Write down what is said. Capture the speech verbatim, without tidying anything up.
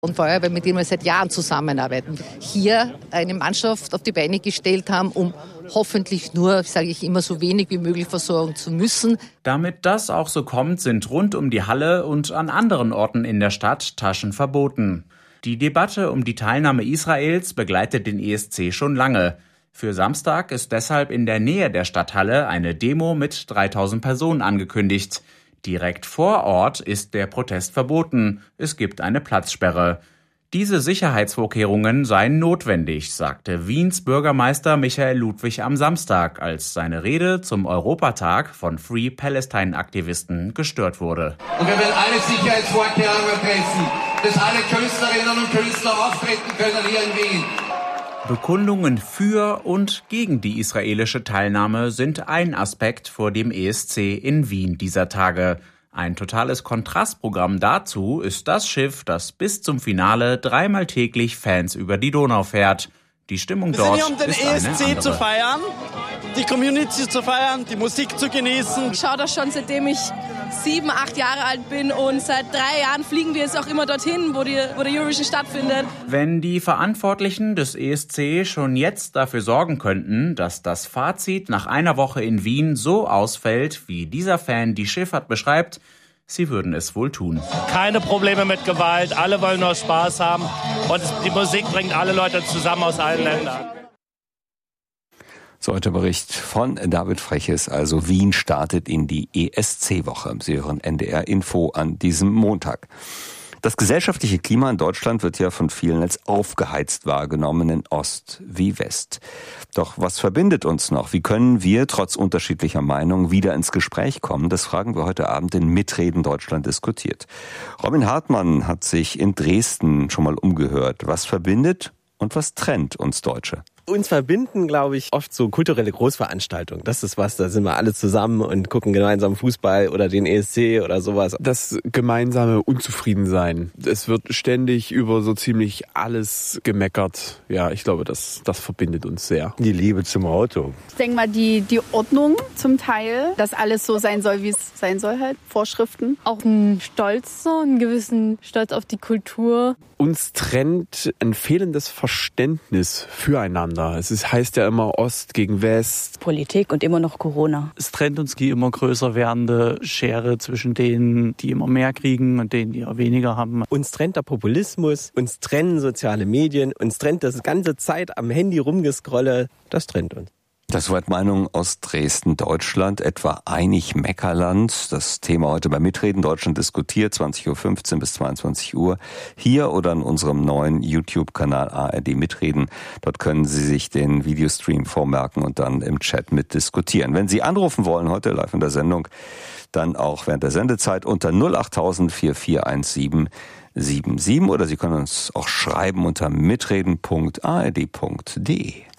Und Feuerwehr, mit denen wir seit Jahren zusammenarbeiten, hier eine Mannschaft auf die Beine gestellt haben, um hoffentlich nur, sage ich immer, so wenig wie möglich versorgen zu müssen. Damit das auch so kommt, sind rund um die Halle und an anderen Orten in der Stadt Taschen verboten. Die Debatte um die Teilnahme Israels begleitet den E S C schon lange. Für Samstag ist deshalb in der Nähe der Stadthalle eine Demo mit dreitausend Personen angekündigt. Direkt vor Ort ist der Protest verboten. Es gibt eine Platzsperre. Diese Sicherheitsvorkehrungen seien notwendig, sagte Wiens Bürgermeister Michael Ludwig am Samstag, als seine Rede zum Europatag von Free Palestine-Aktivisten gestört wurde. Und wir werden alle Sicherheitsvorkehrungen treffen, dass alle Künstlerinnen und Künstler auftreten können hier in Wien. Bekundungen für und gegen die israelische Teilnahme sind ein Aspekt vor dem E S C in Wien dieser Tage. Ein totales Kontrastprogramm dazu ist das Schiff, das bis zum Finale dreimal täglich Fans über die Donau fährt. Die Stimmung dort ist eine andere. Wir sind hier, um den E S C zu feiern, die Community zu feiern, die Musik zu genießen. Ich schaue das schon, seitdem ich sieben, acht Jahre alt bin, und seit drei Jahren fliegen wir jetzt auch immer dorthin, wo, die, wo der Eurovision stattfindet. Wenn die Verantwortlichen des E S C schon jetzt dafür sorgen könnten, dass das Fazit nach einer Woche in Wien so ausfällt, wie dieser Fan die Schifffahrt beschreibt, sie würden es wohl tun. Keine Probleme mit Gewalt, alle wollen nur Spaß haben und die Musik bringt alle Leute zusammen aus allen Ländern. So, heute Bericht von David Freches. Also Wien startet in die E S C-Woche. Sie hören N D R Info an diesem Montag. Das gesellschaftliche Klima in Deutschland wird ja von vielen als aufgeheizt wahrgenommen, in Ost wie West. Doch was verbindet uns noch? Wie können wir trotz unterschiedlicher Meinungen wieder ins Gespräch kommen? Das fragen wir heute Abend in Mitreden Deutschland diskutiert. Robin Hartmann hat sich in Dresden schon mal umgehört. Was verbindet und was trennt uns Deutsche? Uns verbinden, glaube ich, oft so kulturelle Großveranstaltungen. Das ist was, da sind wir alle zusammen und gucken gemeinsam Fußball oder den E S C oder sowas. Das gemeinsame Unzufriedensein. Es wird ständig über so ziemlich alles gemeckert. Ja, ich glaube, das, das verbindet uns sehr. Die Liebe zum Auto. Ich denke mal, die, die Ordnung zum Teil, dass alles so sein soll, wie es sein soll halt. Vorschriften. Auch ein Stolz, so einen gewissen Stolz auf die Kultur. Uns trennt ein fehlendes Verständnis füreinander. Es ist, heißt ja immer Ost gegen West. Politik und immer noch Corona. Es trennt uns die immer größer werdende Schere zwischen denen, die immer mehr kriegen und denen, die auch weniger haben. Uns trennt der Populismus, uns trennen soziale Medien, uns trennt das ganze Zeit am Handy rumgescrolle. Das trennt uns. Das war Meinung aus Dresden, Deutschland, etwa einig Meckerland. Das Thema heute bei Mitreden Deutschland diskutiert, zwanzig Uhr fünfzehn bis zweiundzwanzig Uhr, hier oder in unserem neuen YouTube-Kanal A R D Mitreden. Dort können Sie sich den Videostream vormerken und dann im Chat mitdiskutieren. Wenn Sie anrufen wollen, heute live in der Sendung, dann auch während der Sendezeit unter null acht tausend vier vier eins sieben sieben sieben oder Sie können uns auch schreiben unter mitreden punkt a r d punkt d e.